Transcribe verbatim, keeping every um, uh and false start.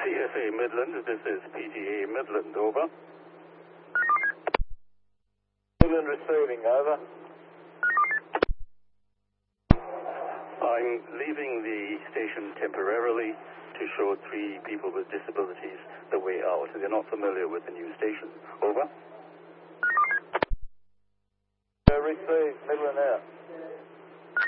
C S A Midland, this is P T A Midland, over. Midland receiving, over. I'm leaving the station temporarily to show three people with disabilities the way out. They're not familiar with the new station. Over.